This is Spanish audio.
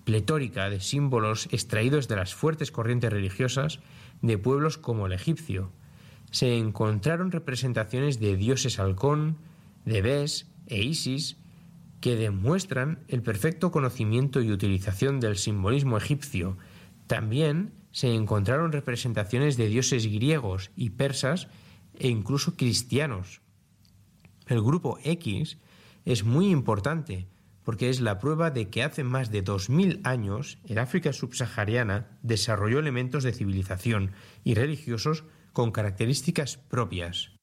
pletórica de símbolos extraídos de las fuertes corrientes religiosas de pueblos como el egipcio. Se encontraron representaciones de dioses halcón, de Bes e Isis, que demuestran el perfecto conocimiento y utilización del simbolismo egipcio. También se encontraron representaciones de dioses griegos y persas e incluso cristianos. El grupo X es muy importante porque es la prueba de que hace más de 2000 años el África subsahariana desarrolló elementos de civilización y religiosos con características propias.